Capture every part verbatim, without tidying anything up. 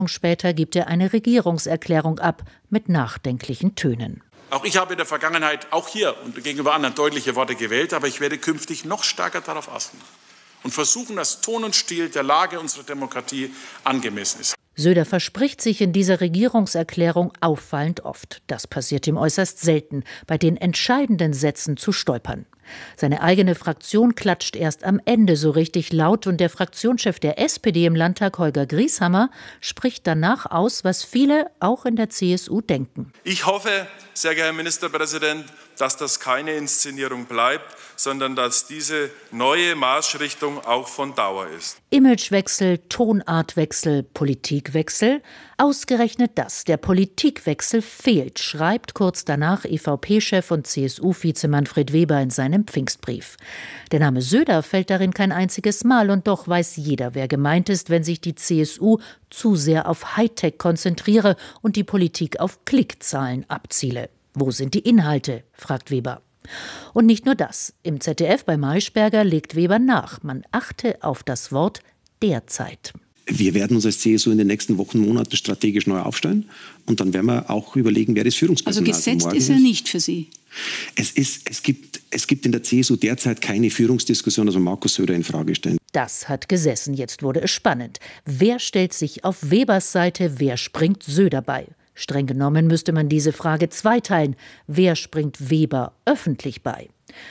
Später gibt er eine Regierungserklärung ab mit nachdenklichen Tönen. Auch ich habe in der Vergangenheit, auch hier und gegenüber anderen, deutliche Worte gewählt, aber ich werde künftig noch stärker darauf achten und versuchen, dass Ton und Stil der Lage unserer Demokratie angemessen ist. Söder verspricht sich in dieser Regierungserklärung auffallend oft. Das passiert ihm äußerst selten, bei den entscheidenden Sätzen zu stolpern. Seine eigene Fraktion klatscht erst am Ende so richtig laut und der Fraktionschef der S P D im Landtag, Holger Grieshammer, spricht danach aus, was viele auch in der C S U denken. Ich hoffe, sehr geehrter Herr Ministerpräsident, dass das keine Inszenierung bleibt, sondern dass diese neue Marschrichtung auch von Dauer ist. Imagewechsel, Tonartwechsel, Politikwechsel. Ausgerechnet das, der Politikwechsel fehlt, schreibt kurz danach E V P-Chef und C S U-Vize Manfred Weber in seinem Pfingstbrief. Der Name Söder fällt darin kein einziges Mal und doch weiß jeder, wer gemeint ist, wenn sich die C S U zu sehr auf Hightech konzentriere und die Politik auf Klickzahlen abziele. Wo sind die Inhalte, fragt Weber. Und nicht nur das. Im Z D F bei Maischberger legt Weber nach. Man achte auf das Wort derzeit. Wir werden uns als C S U in den nächsten Wochen, Monaten strategisch neu aufstellen. Und dann werden wir auch überlegen, wer das Führungspersonal ist. Also gesetzt ist er nicht für Sie? Es, ist, es, gibt, es gibt in der C S U derzeit keine Führungsdiskussion, also Markus Söder in Frage stellen. Das hat gesessen. Jetzt wurde es spannend. Wer stellt sich auf Webers Seite, wer springt Söder bei? Streng genommen müsste man diese Frage zweiteilen. Wer springt Weber öffentlich bei?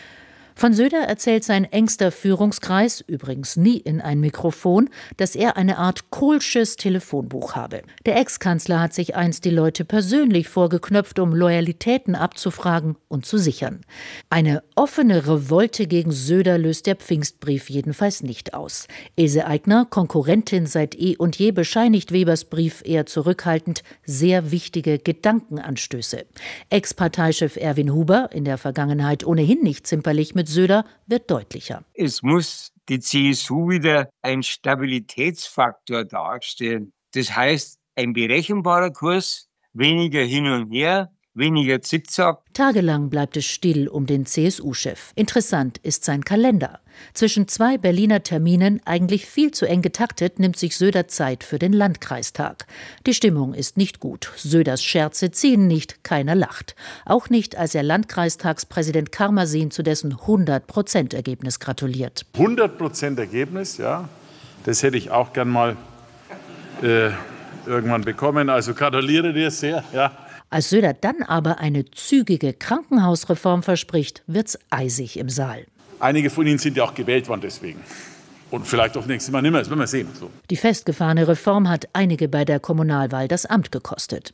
Von Söder erzählt sein engster Führungskreis, übrigens nie in ein Mikrofon, dass er eine Art Kohlsches Telefonbuch habe. Der Ex-Kanzler hat sich einst die Leute persönlich vorgeknöpft, um Loyalitäten abzufragen und zu sichern. Eine offene Revolte gegen Söder löst der Pfingstbrief jedenfalls nicht aus. Ilse Aigner, Konkurrentin seit eh und je, bescheinigt Webers Brief eher zurückhaltend sehr wichtige Gedankenanstöße. Ex-Parteichef Erwin Huber, in der Vergangenheit ohnehin nicht zimperlich mit Söder, wird deutlicher. Es muss die C S U wieder ein Stabilitätsfaktor darstellen. Das heißt, ein berechenbarer Kurs, weniger hin und her, weniger Zickzack. Tagelang bleibt es still um den C S U-Chef. Interessant ist sein Kalender. Zwischen zwei Berliner Terminen, eigentlich viel zu eng getaktet, nimmt sich Söder Zeit für den Landkreistag. Die Stimmung ist nicht gut. Söders Scherze ziehen nicht, keiner lacht. Auch nicht, als er Landkreistagspräsident Karmasin zu dessen hundert Prozent Ergebnis gratuliert. hundert Prozent Ergebnis, ja, das hätte ich auch gern mal äh, irgendwann bekommen. Also gratuliere dir sehr, ja. Als Söder dann aber eine zügige Krankenhausreform verspricht, wird's eisig im Saal. Einige von Ihnen sind ja auch gewählt worden deswegen. Und vielleicht auch nächstes Mal nicht mehr, das werden wir sehen. So. Die festgefahrene Reform hat einige bei der Kommunalwahl das Amt gekostet.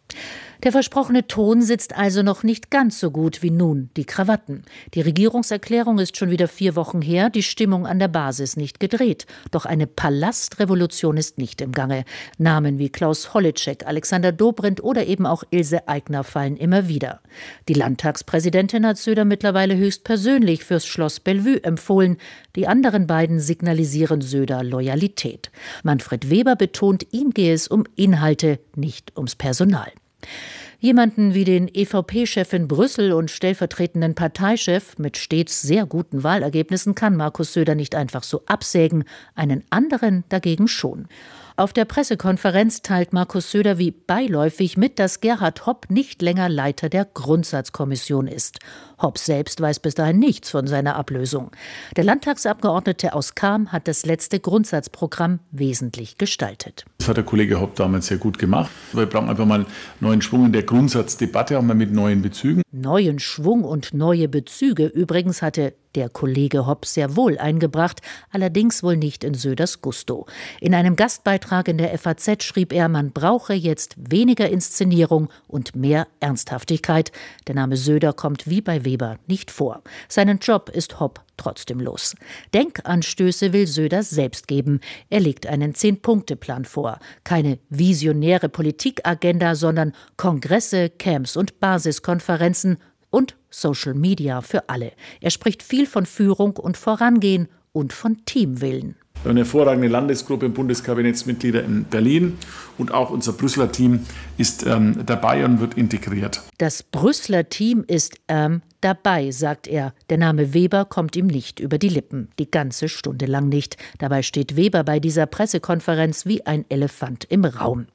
Der versprochene Ton sitzt also noch nicht ganz so gut wie nun die Krawatten. Die Regierungserklärung ist schon wieder vier Wochen her, die Stimmung an der Basis nicht gedreht. Doch eine Palastrevolution ist nicht im Gange. Namen wie Klaus Holleczek, Alexander Dobrindt oder eben auch Ilse Aigner fallen immer wieder. Die Landtagspräsidentin hat Söder mittlerweile höchstpersönlich fürs Schloss Bellevue empfohlen. Die anderen beiden signalisieren Söder Loyalität. Manfred Weber betont, ihm gehe es um Inhalte, nicht ums Personal. Jemanden wie den E V P-Chef in Brüssel und stellvertretenden Parteichef mit stets sehr guten Wahlergebnissen kann Markus Söder nicht einfach so absägen, einen anderen dagegen schon. Auf der Pressekonferenz teilt Markus Söder wie beiläufig mit, dass Gerhard Hopp nicht länger Leiter der Grundsatzkommission ist. Hopp selbst weiß bis dahin nichts von seiner Ablösung. Der Landtagsabgeordnete aus Cham hat das letzte Grundsatzprogramm wesentlich gestaltet. Das hat der Kollege Hopp damals sehr gut gemacht. Wir brauchen einfach mal neuen Schwung in der Grundsatzdebatte, auch mal mit neuen Bezügen. Neuen Schwung und neue Bezüge übrigens hatte der Kollege Hopp sehr wohl eingebracht, allerdings wohl nicht in Söders Gusto. In einem Gastbeitrag in der F A Z schrieb er, man brauche jetzt weniger Inszenierung und mehr Ernsthaftigkeit. Der Name Söder kommt wie bei Weber nicht vor. Seinen Job ist Hopp trotzdem los. Denkanstöße will Söder selbst geben. Er legt einen Zehn-Punkte-Plan vor. Keine visionäre Politikagenda, sondern Kongresse, Camps und Basiskonferenzen und Social Media für alle. Er spricht viel von Führung und Vorangehen und von Teamwillen. Wir haben eine hervorragende Landesgruppe, Bundeskabinettsmitglieder in Berlin und auch unser Brüsseler Team ist ähm, dabei und wird integriert. Das Brüsseler Team ist ähm, dabei. dabei, sagt er. Der Name Weber kommt ihm nicht über die Lippen, die ganze Stunde lang nicht. Dabei steht Weber bei dieser Pressekonferenz wie ein Elefant im Raum.